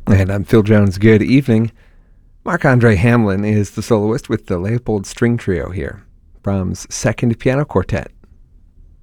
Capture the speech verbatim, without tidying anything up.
And I'm Phil Jones. Good evening. Marc-Andre Hamelin is the soloist with the Leopold String Trio here. Brahms' Second Piano Quartet.